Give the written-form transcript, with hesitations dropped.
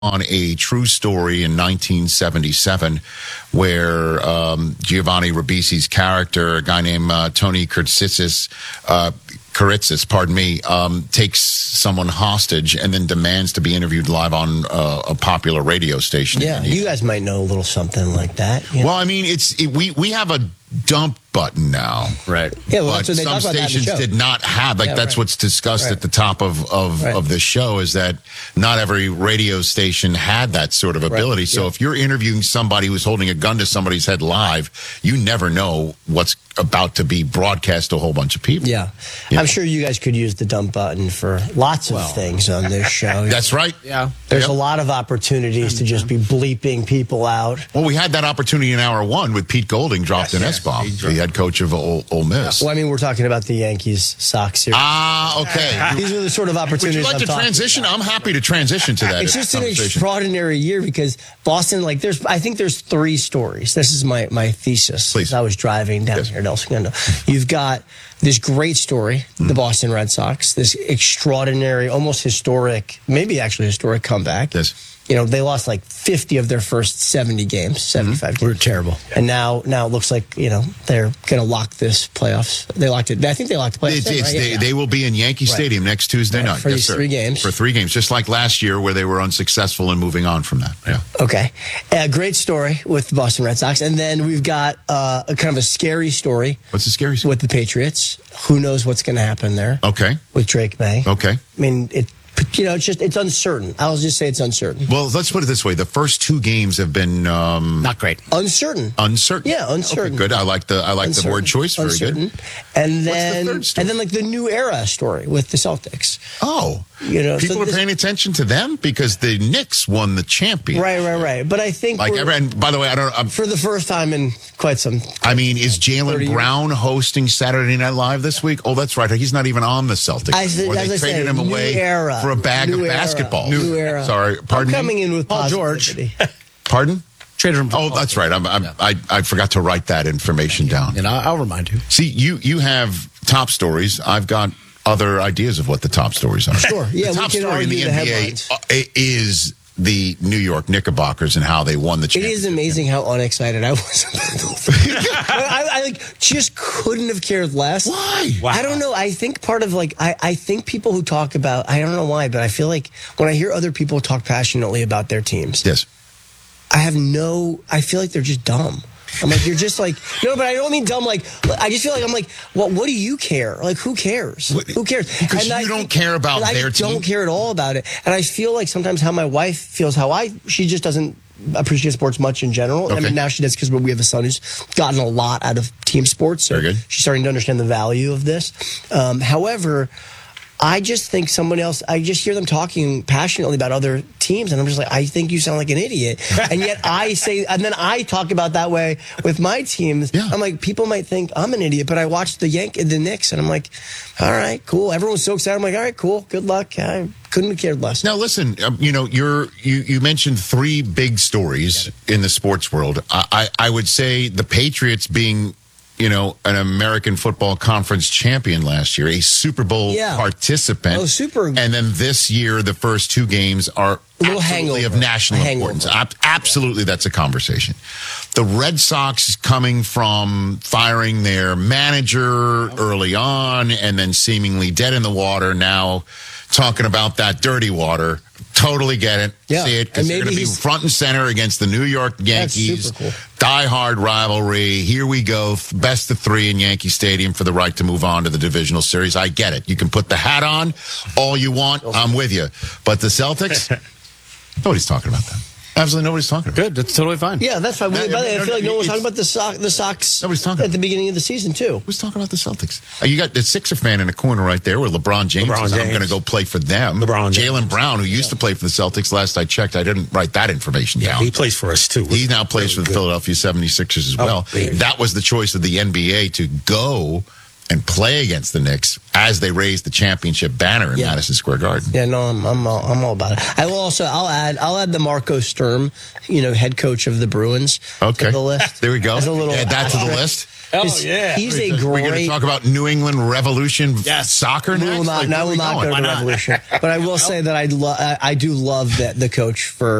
on a true story in 1977 where Giovanni Ribisi's character, a guy named Tony Kurtzis, takes someone hostage and then demands to be interviewed live on a popular radio station. Yeah, you guys might know a little something like that. You know? Well, I mean, we have a dump button now. Right. Yeah, well, but that's what they some talk about stations that in the show. did not have, that's what's discussed at the top of the show, is that not every radio station had that sort of ability. So if you're interviewing somebody who's holding a gun to somebody's head live, you never know what's about to be broadcast to a whole bunch of people. Yeah. I'm sure you guys could use the dump button for lots of things on this show. That's right. Yeah. There's a lot of opportunities to just be bleeping people out. Well, we had that opportunity in hour one with Pete Golding dropped an S-bomb, the head coach of Ole Miss. Well, I mean, we're talking about the Yankees-Sox series. Okay. These are the sort of Would opportunities you like to transition? I'm happy to transition to that. It's just an extraordinary year because Boston, I think there's three stories. This is my thesis. Please. As I was driving down here to El Segundo. You've got this great story, the Boston Red Sox, this extraordinary, almost historic, maybe actually historic comeback. Yes. You know, they lost like 50 of their first 70 games, 75 games. We're terrible. And now it looks like, they're going to lock this playoffs. They locked it. I think they locked the playoffs. They will be in Yankee Stadium next Tuesday night. For these 3 games. For 3 games, just like last year where they were unsuccessful in moving on from that. Yeah. Okay. Great story with the Boston Red Sox. And then we've got a kind of a scary story. What's the scary story? With the Patriots. Who knows what's going to happen there. Okay. With Drake May. Okay. I mean, it's uncertain. I'll just say it's uncertain. Well, let's put it this way. The first 2 games have been not great. Uncertain. Uncertain. Yeah, uncertain. Okay, good. I like the word choice. Very uncertain. Good. And then, what's the third story? And then like the new era story with the Celtics. Oh. People are paying attention to them because the Knicks won the champion. Right. But I think and by the way, for the first time in quite some. I mean, is Jaylen Brown hosting Saturday Night Live this week? Oh, that's right. He's not even on the Celtics. Or they traded him away for a bag of basketball. New era. Sorry, pardon. I'm coming in with Paul positivity. George. Pardon? Traded him. Oh, that's right. I forgot to write that information down. And I'll remind you. See, you have top stories. I've got other ideas of what the top stories are. Sure. Yeah, the top we can story in the NBA is the New York Knickerbockers and how they won the championship. It is amazing how unexcited I was about I just couldn't have cared less. Why? Wow. I don't know. I think part of I think people who talk about, I don't know why, but I feel like when I hear other people talk passionately about their teams, yes, I feel like they're just dumb. I'm like, you're just like, no, but I don't mean dumb. Like, I just feel like I'm like, well, what do you care? Like, who cares? Who cares? Because you don't care about their team. I don't care at all about it. And I feel like sometimes how my wife feels, she just doesn't appreciate sports much in general. Okay. I mean, now she does because we have a son who's gotten a lot out of team sports. So Very good. She's starting to understand the value of this. However, I just think I just hear them talking passionately about other teams, and I'm just like, I think you sound like an idiot. And yet and then I talk about that way with my teams. Yeah. I'm like, people might think I'm an idiot, but I watched the Knicks, and I'm like, all right, cool. Everyone's so excited. I'm like, all right, cool. Good luck. I couldn't have cared less. Now, listen, you mentioned 3 big stories in the sports world. I would say the Patriots being an American Football Conference champion last year, a Super Bowl participant. Oh, super. And then this year, the first 2 games are absolutely of national importance. Absolutely, that's a conversation. The Red Sox coming from firing their manager early on and then seemingly dead in the water, now talking about that dirty water. Totally get it. Yeah. See it, because they're going to be front and center against the New York Yankees. That's super cool. Die-hard rivalry. Here we go. Best of 3 in Yankee Stadium for the right to move on to the divisional series. I get it. You can put the hat on all you want. I'm with you. But the Celtics, nobody's talking about that. Absolutely nobody's talking about Good. That's totally fine. Yeah, that's fine. By the way, I feel like no one's talking about the Sox Nobody's talking at the beginning of the season, too. Who's talking about the Celtics? You got the Sixer fan in the corner right there where LeBron James is. I'm going to go play for them. Jaylen Brown, who used to play for the Celtics, last I checked, I didn't write that information down. He plays for us, too. He now plays for the Philadelphia 76ers as well. That was the choice of the NBA to go and play against the Knicks as they raised the championship banner in Madison Square Garden. Yeah, no, I'm all about it. I'll add the Marco Sturm, head coach of the Bruins. Okay, to the list. There we go. As a little add that to the list. He's a great. We're going to talk about New England Revolution soccer next? I will not go to Revolution. But I will say that I do love the coach for